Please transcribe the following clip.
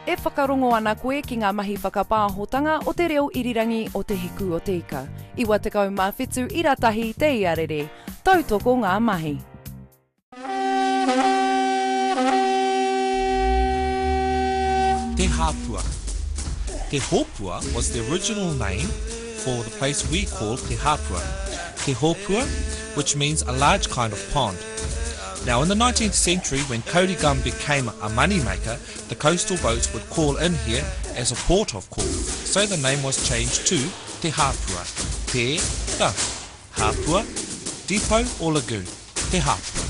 E whakarongo ana koe ki ngā mahi whakapāhotanga o te reo irirangi o te hiku o te ika. Iwa tekau mā whetū i ratahi te iarere. Tautoko ngā mahi. Te Hāpua. Te Hōpua was the original name for the place we call Te Hāpua. Te Hōpua, which means a large kind of pond. Now in the 19th century, when Kaurigam became a moneymaker, the coastal boats would call in here as a port of call. So the name was changed to Te Hāpua. Te, the, Hāpua, depot or lagoon. Te Hāpua.